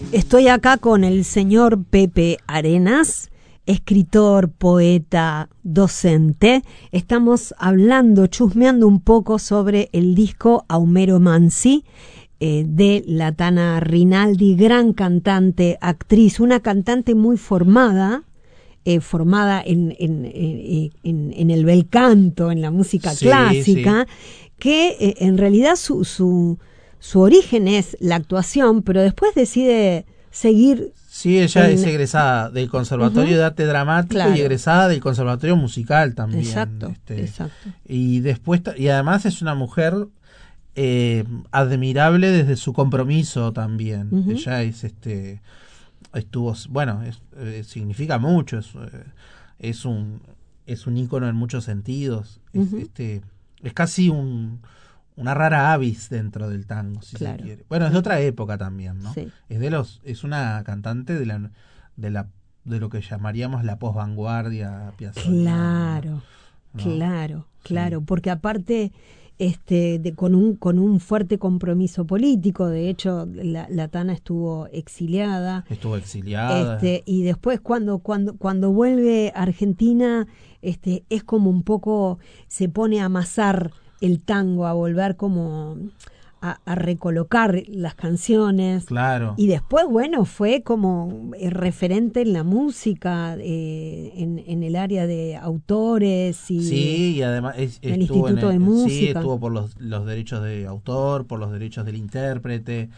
Estoy acá con el señor Pepe Arenas, escritor, poeta, docente. Estamos hablando, chusmeando un poco sobre el disco Homero Mansi de la Tana Rinaldi, gran cantante, actriz, una cantante muy formada en el bel canto, en la música clásica, sí. Que en realidad su origen es la actuación, pero después decide seguir. Sí, ella es egresada del Conservatorio de Arte Dramático, claro, y egresada del Conservatorio Musical también. Exacto, exacto. Y después, y además es una mujer admirable desde su compromiso también. Ella es estuvo, bueno, significa mucho, es un ícono en muchos sentidos. Es casi una rara avis dentro del tango, si se quiere. Bueno, es de otra época también, ¿no? Sí. Es una cantante de lo que llamaríamos la posvanguardia piazzoliana. Claro, ¿no? Claro, porque aparte con un fuerte compromiso político, de hecho la Tana estuvo exiliada. Y después cuando vuelve a Argentina, es como un poco, se pone a amasar el tango, a volver como a recolocar las canciones. Claro. Y después, bueno, fue como referente en la música, en el área de autores. Y además en el Instituto de Música. Sí, estuvo por los derechos de autor, por los derechos del intérprete.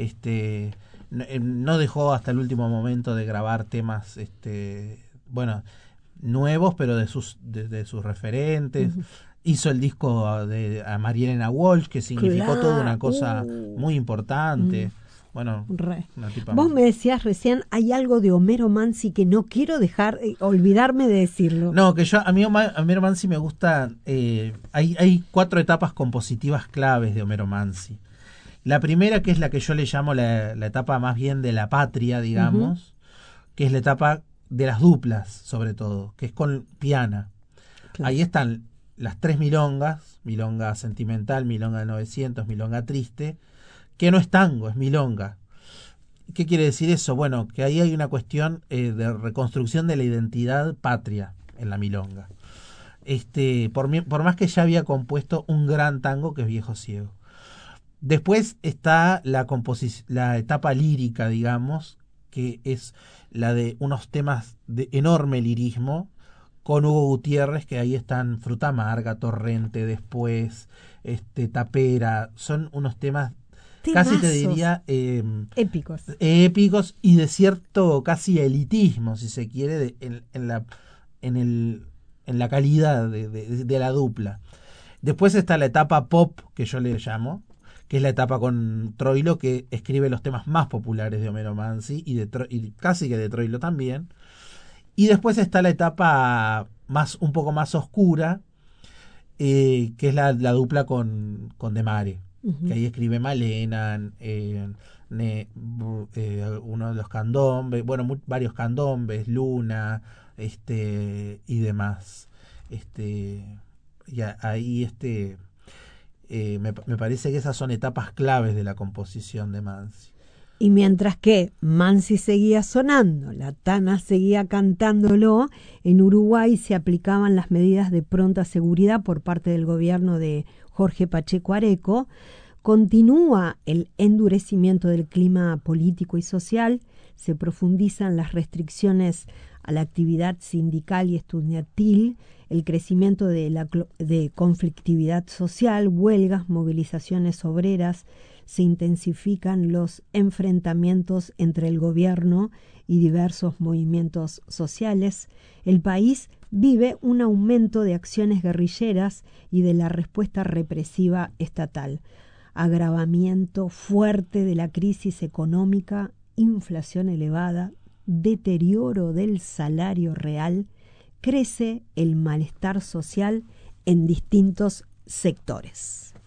No dejó hasta el último momento de grabar temas, nuevos, pero de sus referentes. Hizo el disco a María Elena Walsh, que significó toda una cosa muy importante. Bueno, una tipa. Vos me decías recién, hay algo de Homero Mansi que no quiero olvidarme de decirlo. No, que a mí Homero Mansi me gusta. Hay 4 etapas compositivas claves de Homero Mansi. La primera, que es la que yo le llamo la etapa más bien de la patria, digamos, que es la etapa de las duplas, sobre todo, que es con piana. Claro. Ahí están las 3 milongas, milonga sentimental, milonga del 900, milonga triste, que no es tango, es milonga. ¿Qué quiere decir eso? Bueno, que ahí hay una cuestión de reconstrucción de la identidad patria en la milonga. Por más que ya había compuesto un gran tango que es Viejo Ciego. Después está la etapa lírica, digamos, que es la de unos temas de enorme lirismo, con Hugo Gutiérrez, que ahí están Fruta Amarga, Torrente, después Tapera. Son unos temas casi te diría épicos y de cierto casi elitismo, si se quiere, en la calidad de la dupla. Después está la etapa pop, que yo le llamo, que es la etapa con Troilo, que escribe los temas más populares de Homero Mansi y casi que de Troilo también. Y después está la etapa un poco más oscura, que es la dupla con De Mare, que ahí escribe Malena, uno de los candombes, varios candombes, Luna, y demás. Y ahí me parece que esas son etapas claves de la composición de Mansi. Y mientras que Mansi seguía sonando, la Tana seguía cantándolo, en Uruguay se aplicaban las medidas de pronta seguridad por parte del gobierno de Jorge Pacheco Areco. Continúa el endurecimiento del clima político y social, se profundizan las restricciones a la actividad sindical y estudiantil, el crecimiento de conflictividad social, huelgas, movilizaciones obreras, se intensifican los enfrentamientos entre el gobierno y diversos movimientos sociales. El país vive un aumento de acciones guerrilleras y de la respuesta represiva estatal. Agravamiento fuerte de la crisis económica, inflación elevada, deterioro del salario real, crece el malestar social en distintos sectores.